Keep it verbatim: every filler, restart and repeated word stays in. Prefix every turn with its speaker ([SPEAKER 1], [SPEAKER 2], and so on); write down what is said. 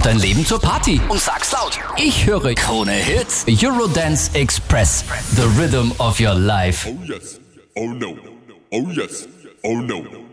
[SPEAKER 1] Mach dein Leben zur Party und sag's laut. Ich höre Krone Hits, Eurodance Express, the rhythm of your life.
[SPEAKER 2] Oh yes, oh no, oh yes, oh no.